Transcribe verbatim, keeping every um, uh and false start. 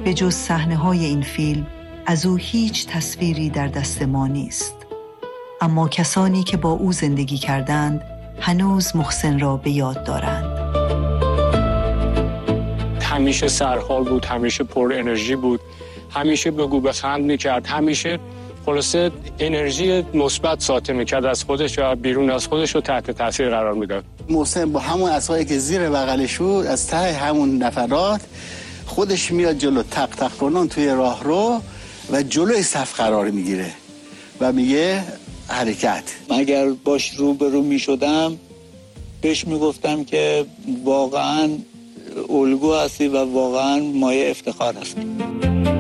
به جز صحنه‌های این فیلم از او هیچ تصویری در دست ما نیست. اما کسانی که با او زندگی کردند هنوز محسن را به یاد دارند. همیشه سرحال بود، همیشه پر انرژی بود، همیشه بگو بخند میکرد، همیشه خلاصه انرژی مثبت ساطع میکرد از خودش و بیرون از خودش رو تحت تاثیر قرار میداد. محسن با همون عصایی که زیر بغلش بود از ته همون نفرات خودش میاد جلو، تق تق کنون توی راه رو و جلوی صف قرار میگیره و میگه حرکت. اگر باش روبرو میشدم بهش میگفتم که واقعا الگو هستی و واقعا مایه افتخار هستی.